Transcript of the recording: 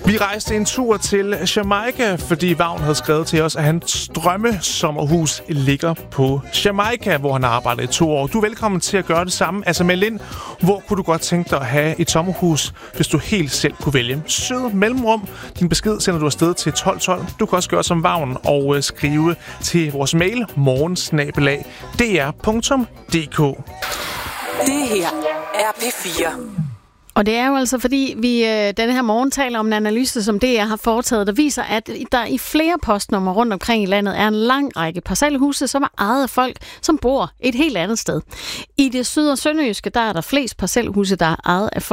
Vi rejste en tur til Jamaica, fordi Vagn havde skrevet til os, at hans drømmesommerhus ligger på Jamaica, hvor han har arbejdet i 2 år. Du er velkommen til at gøre det samme. Altså meld ind, hvor kunne du godt tænke dig at have et sommerhus, hvis du helt selv kunne vælge. Sød mellemrum. Din besked sender du afsted til 1212. Du kan også gøre som Vagn og skrive til vores mail morgen@dr.dk. Det her er P4. Og det er jo altså, fordi vi denne her morgen taler om en analyse, som DR har foretaget, der viser, at der i flere postnumre rundt omkring i landet er en lang række parcelhuse, som er ejet af folk, som bor et helt andet sted. I det syd- og sønderjyske, der er der flest parcelhuse, der er ejet af folk,